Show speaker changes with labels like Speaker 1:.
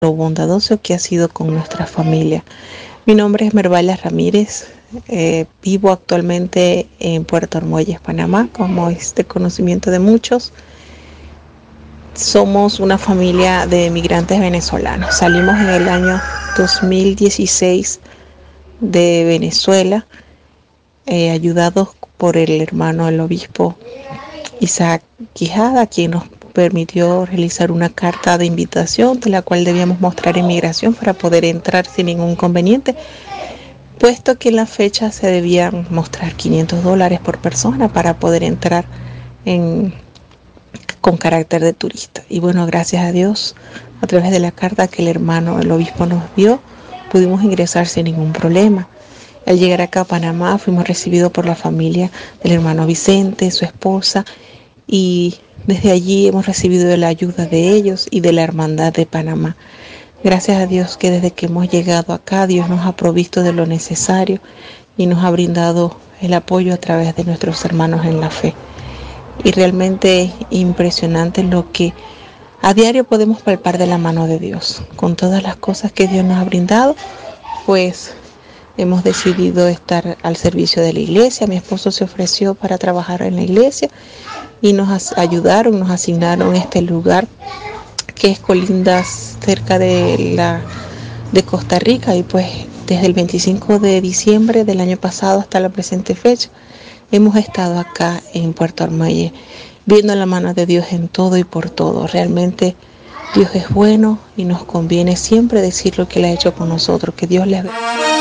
Speaker 1: lo bondadoso que ha sido con nuestra familia. Mi nombre es Mervalia Ramírez, vivo actualmente en Puerto Armuelles, Panamá, como es de conocimiento de muchos. Somos una familia de migrantes venezolanos. Salimos en el año 2016 de Venezuela, ayudados por el hermano del obispo Isaac Quijada, quien nos permitió realizar una carta de invitación de la cual debíamos mostrar inmigración para poder entrar sin ningún inconveniente, puesto que en la fecha se debían mostrar $500 por persona para poder entrar con carácter de turista. Y bueno, gracias a Dios, a través de la carta que el obispo nos dio, pudimos ingresar sin ningún problema. Al llegar acá a Panamá fuimos recibidos por la familia del hermano Vicente, su esposa, y desde allí hemos recibido la ayuda de ellos y de la Hermandad de Panamá. Gracias a Dios que desde que hemos llegado acá, Dios nos ha provisto de lo necesario y nos ha brindado el apoyo a través de nuestros hermanos en la fe. Y realmente impresionante lo que a diario podemos palpar de la mano de Dios. Con todas las cosas que Dios nos ha brindado, pues hemos decidido estar al servicio de la iglesia. Mi esposo se ofreció para trabajar en la iglesia y nos ayudaron, nos asignaron este lugar que es colinda cerca de Costa Rica, y pues desde el 25 de diciembre del año pasado hasta la presente fecha hemos estado acá en Puerto Armuelles viendo la mano de Dios en todo y por todo. Realmente Dios es bueno y nos conviene siempre decir lo que Él ha hecho con nosotros. Que Dios les bendiga.